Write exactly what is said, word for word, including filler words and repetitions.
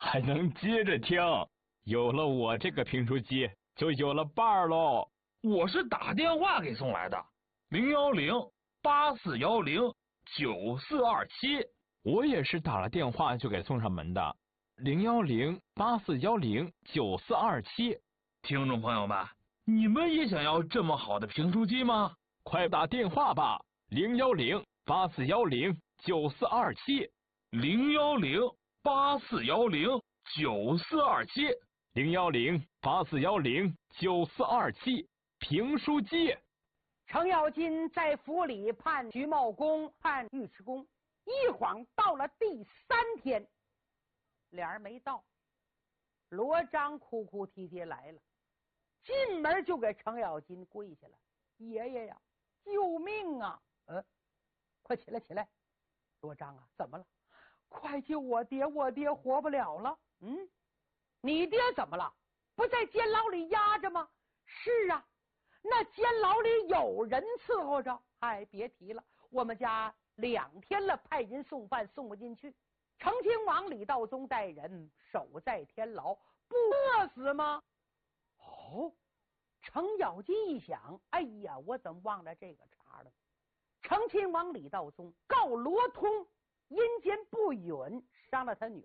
还能接着听。有了我这个评书机，就有了伴儿喽。 我是打电话给送来的，零幺零八四幺零九四二七。 我也是打了电话就给送上门的，零幺零八四幺零九四二七。 听众朋友们，你们也想要这么好的评书机吗？ 快打电话吧，零幺零八四幺零九四二七， 零幺零八四幺零九四二七， 零幺零八四幺零九四二七。评书机。 程咬金在府里判徐茂公，判尉迟恭，一晃到了第三天，俩人没到，罗章哭哭啼啼来了，进门就给程咬金跪下了：“爷爷呀，救命啊！呃，快起来起来！罗章啊，怎么了？快救我爹，我爹活不了了。嗯，你爹怎么了？不在监牢里压着吗？是啊，那监牢里有人伺候着。哎，别提了，我们家两天了，派人送饭送不进去。成亲王李道宗带人守在天牢，不饿死吗？”哦，程咬金一想，哎呀，我怎么忘了这个茬了？成亲王李道宗告罗通阴间不允，伤了他女